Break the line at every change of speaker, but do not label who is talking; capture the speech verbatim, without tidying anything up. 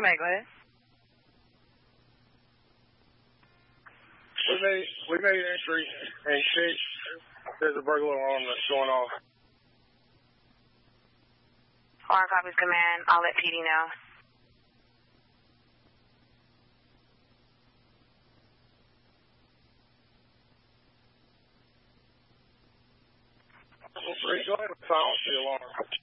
Command, go ahead.
We made, we made entry and six. There's a burglar alarm that's going off.
Hard copies, Command. I'll let P D know.
Go ahead and silence the alarm.